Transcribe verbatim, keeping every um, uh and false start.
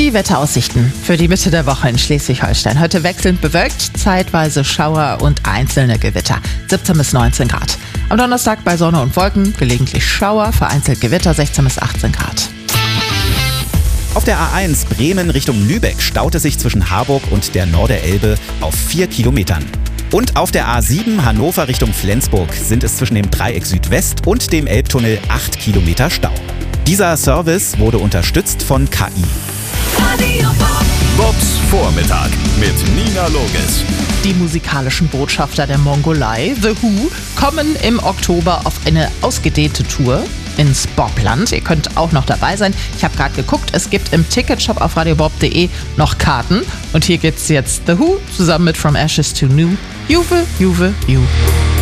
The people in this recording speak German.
Die Wetteraussichten für die Mitte der Woche in Schleswig-Holstein. Heute wechselnd bewölkt, zeitweise Schauer und einzelne Gewitter. siebzehn bis neunzehn Grad. Am Donnerstag bei Sonne und Wolken, gelegentlich Schauer, vereinzelt Gewitter, sechzehn bis achtzehn Grad. Auf der A eins Bremen Richtung Lübeck staut es sich zwischen Harburg und der Norderelbe auf vier Kilometern. Und auf der A sieben Hannover Richtung Flensburg sind es zwischen dem Dreieck Südwest und dem Elbtunnel acht Kilometer Stau. Dieser Service wurde unterstützt von K I. Bobs Vormittag mit Nina Loges. Die musikalischen Botschafter der Mongolei, The Who, kommen im Oktober auf eine ausgedehnte Tour ins Bobland. Ihr könnt auch noch dabei sein. Ich habe gerade geguckt, es gibt im Ticketshop auf radiobob punkt de noch Karten. Und hier gibt's jetzt The Who zusammen mit From Ashes to New. Juve, Juve, Juve.